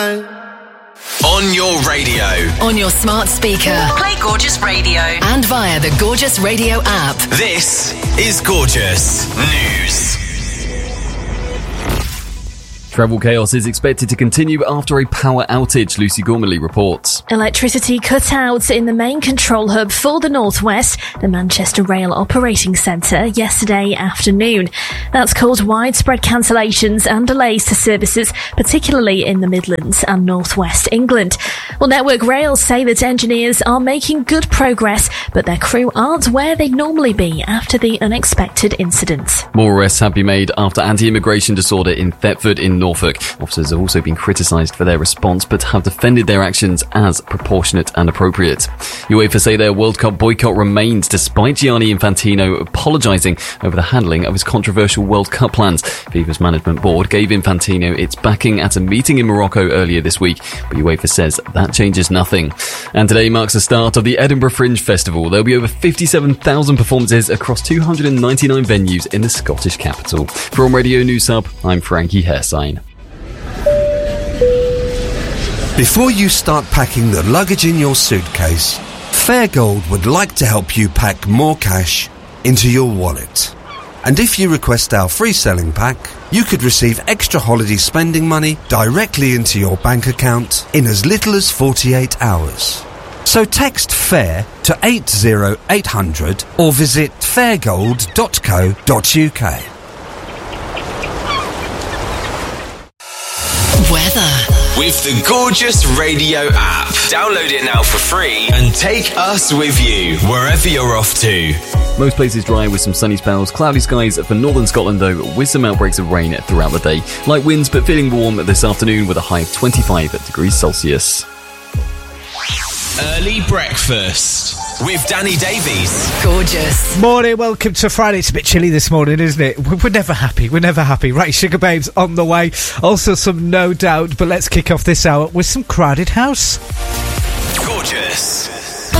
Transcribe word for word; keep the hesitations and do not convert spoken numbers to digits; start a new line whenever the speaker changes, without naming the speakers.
On your radio.
On your smart speaker.
Play Gorgeous Radio.
And via the Gorgeous Radio app.
This is Gorgeous News.
Travel chaos is expected to continue after a power outage, Lucy Gormley reports.
Electricity cut out in the main control hub for the North West, the Manchester Rail Operating Centre, yesterday afternoon. That's caused widespread cancellations and delays to services, particularly in the Midlands and North West England. Well, Network Rail say that engineers are making good progress, but their crew aren't where they'd normally be after the unexpected incident.
More arrests have been made after anti-immigration disorder in Thetford in Norfolk. Officers have also been criticised for their response, but have defended their actions as proportionate and appropriate. UEFA say their World Cup boycott remains despite Gianni Infantino apologising over the handling of his controversial World Cup plans. FIFA's management board gave Infantino its backing at a meeting in Morocco earlier this week, but UEFA says that changes nothing. And today marks the start of the Edinburgh Fringe Festival. There'll be over fifty-seven thousand performances across two hundred ninety-nine venues in the Scottish capital. From Radio News Hub, I'm Frankie Hairsign.
Before you start packing the luggage in your suitcase, Fairgold would like to help you pack more cash into your wallet. And if you request our free selling pack, you could receive extra holiday spending money directly into your bank account in as little as forty-eight hours. So text FAIR to eight zero eight hundred or visit fairgold dot co dot uk.
Weather.
With the Gorgeous Radio app. Download it now for free and take us with you wherever you're off to.
Most places dry with some sunny spells. Cloudy skies for northern Scotland though, with some outbreaks of rain throughout the day. Light winds but feeling warm this afternoon with a high of twenty-five degrees Celsius.
Early breakfast with Danny Davies.
Gorgeous.
Morning, welcome to Friday. It's a bit chilly this morning, isn't it? We're never happy, we're never happy. Right, Sugar Babes on the way. Also some No Doubt, but let's kick off this hour with some Crowded House.
Gorgeous.